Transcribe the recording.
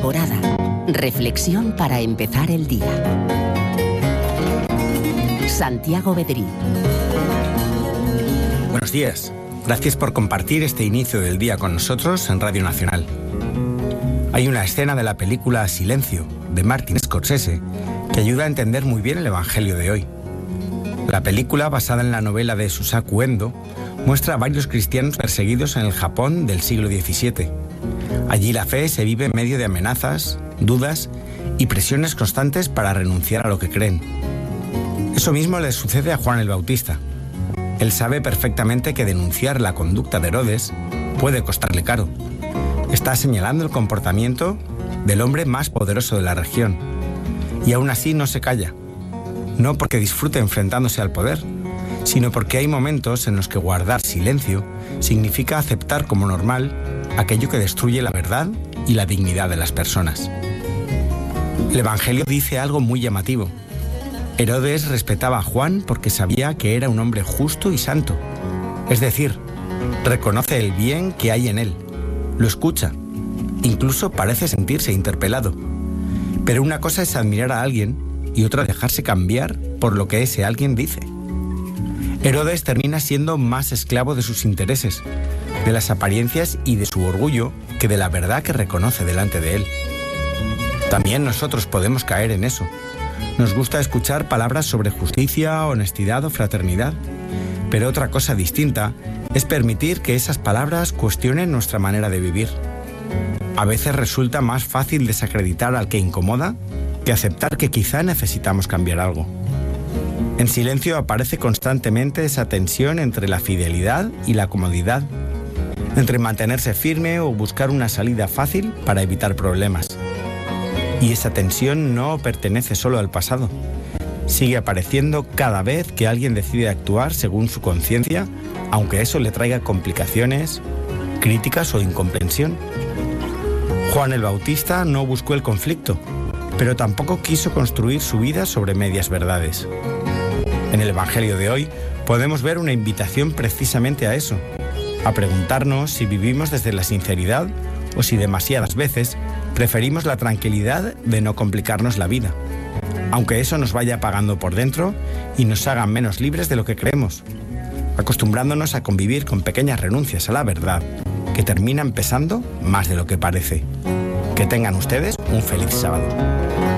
temporada. Reflexión para empezar el día. Santiago Bedrí. Buenos días. Gracias por compartir este inicio del día con nosotros en Radio Nacional. Hay una escena de la película Silencio, de Martin Scorsese, que ayuda a entender muy bien el Evangelio de hoy. La película, basada en la novela de Shusaku Endo, muestra a varios cristianos perseguidos en el Japón del siglo XVII. Allí la fe se vive en medio de amenazas, dudas y presiones constantes para renunciar a lo que creen. Eso mismo le sucede a Juan el Bautista. Él sabe perfectamente que denunciar la conducta de Herodes puede costarle caro. Está señalando el comportamiento del hombre más poderoso de la región. Y aún así no se calla. No porque disfrute enfrentándose al poder, sino porque hay momentos en los que guardar silencio significa aceptar como normal aquello que destruye la verdad y la dignidad de las personas. El Evangelio dice algo muy llamativo. Herodes respetaba a Juan porque sabía que era un hombre justo y santo. Es decir, reconoce el bien que hay en él, lo escucha, incluso parece sentirse interpelado. Pero una cosa es admirar a alguien y otra dejarse cambiar por lo que ese alguien dice. Herodes termina siendo más esclavo de sus intereses, de las apariencias y de su orgullo que de la verdad que reconoce delante de él. También nosotros podemos caer en eso. Nos gusta escuchar palabras sobre justicia, honestidad o fraternidad, pero otra cosa distinta es permitir que esas palabras cuestionen nuestra manera de vivir. A veces resulta más fácil desacreditar al que incomoda que aceptar que quizá necesitamos cambiar algo. En Silencio aparece constantemente esa tensión entre la fidelidad y la comodidad, entre mantenerse firme o buscar una salida fácil para evitar problemas. Y esa tensión no pertenece solo al pasado. Sigue apareciendo cada vez que alguien decide actuar según su conciencia, aunque eso le traiga complicaciones, críticas o incomprensión. Juan el Bautista no buscó el conflicto, pero tampoco quiso construir su vida sobre medias verdades. En el Evangelio de hoy podemos ver una invitación precisamente a eso, a preguntarnos si vivimos desde la sinceridad o si demasiadas veces preferimos la tranquilidad de no complicarnos la vida, aunque eso nos vaya apagando por dentro y nos haga menos libres de lo que creemos, acostumbrándonos a convivir con pequeñas renuncias a la verdad que terminan pesando más de lo que parece. Que tengan ustedes un feliz sábado.